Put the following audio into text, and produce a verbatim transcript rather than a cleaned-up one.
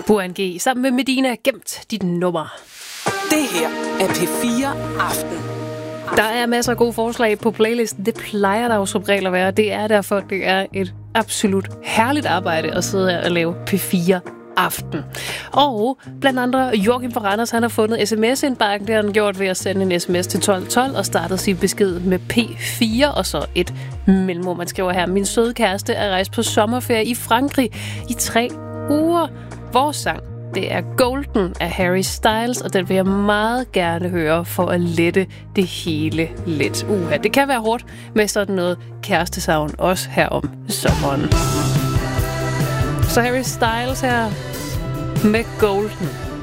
Burhan G. sammen med Medina, gemt dit nummer. Det her er P fire Aften. Der er masser af gode forslag på playlisten. Det plejer der jo som regel at være. Det er derfor, det er et absolut herligt arbejde at sidde her og lave P fire Aften. Og blandt andre Joachim fra Randers, han har fundet sms-indbakken. Det har han gjort ved at sende en sms til tolv tolv og startet sin besked med P fire og så et mellemrum. Man skriver her: min søde kæreste er rejst på sommerferie i Frankrig i tre uger. Vores sang, det er Golden af Harry Styles, og den vil jeg meget gerne høre for at lette det hele lidt. Uha, det kan være hårdt med sådan noget kærestesavn, også her om sommeren. Så Harry Styles her med Golden.